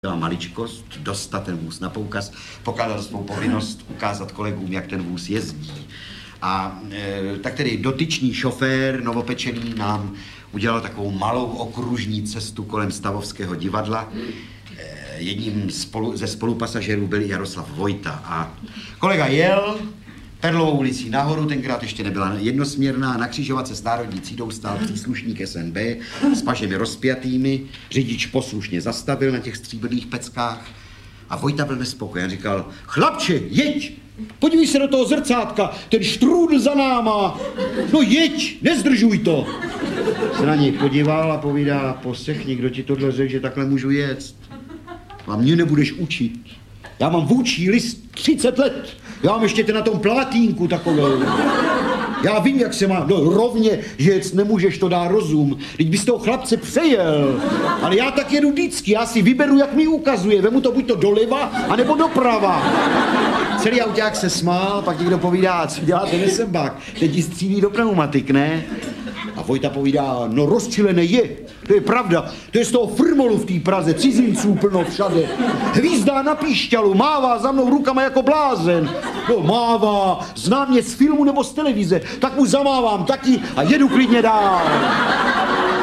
Byla maličkost, dostat ten vůz na poukaz, pokládal svou povinnost ukázat kolegům, jak ten vůz jezdí. A tak tedy dotyčný šofér novopečený nám udělal takovou malou okružní cestu kolem Stavovského divadla. Jedním ze spolupasažerů byl Jaroslav Vojta a kolega jel Perlovou ulicí nahoru, tenkrát ještě nebyla jednosměrná, na křižovatce s národní třídou stál příslušník SNB s pažemi rozpjatými, řidič poslušně zastavil na těch stříbrných peckách a Vojta byl nespokojen, říkal: chlapče, jeď, podívej se do toho zrcátka, ten štrůdl za náma, no jeď, nezdržuj to. Se na něj podíval a povídá: posechni, kdo ti tohle řekl, že takhle můžu jet. A mě nebudeš učit. Já mám vůči list 30 let. Já mám ještě na tom plátínku takovou. Já vím, jak se má. No rovně, že jec nemůžeš, to dá rozum. Teď bys toho chlapce přejel. Ale já tak jedu vždycky. Já si vyberu, jak mi ukazuje. Vemu to buď to doleva, anebo doprava. Celý auták se smál, pak někdo povídá: co děláte, nesembák? Teď ji střílí do pneumatik, ne? A Vojta povídá: no rozčilené je. To je pravda, to je z toho frmolu v té Praze, cizinců plno všade. Hvízdá na píšťalu, mává za mnou rukama jako blázen. No mává, zná mě z filmu nebo z televize, tak mu zamávám taky a jedu klidně dál.